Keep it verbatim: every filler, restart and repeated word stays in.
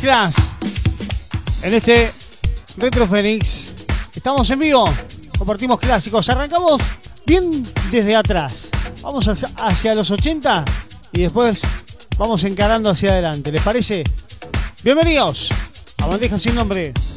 Class. En este Retro Fénix estamos en vivo, compartimos clásicos, arrancamos bien desde atrás, vamos hacia, hacia los ochenta y después vamos encarando hacia adelante, ¿les parece? Bienvenidos a Bandeja Sin Nombre.